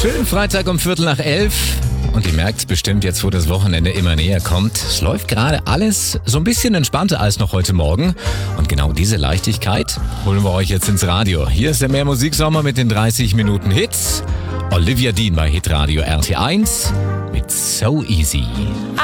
Schönen Freitag um 10:45. Und ihr merkt bestimmt jetzt, wo das Wochenende immer näher kommt. Es läuft gerade alles so ein bisschen entspannter als noch heute Morgen. Und genau diese Leichtigkeit holen wir euch jetzt ins Radio. Hier ist der Mehrmusiksommer mit den 30 Minuten Hits. Olivia Dean bei Hitradio RT1 mit So Easy.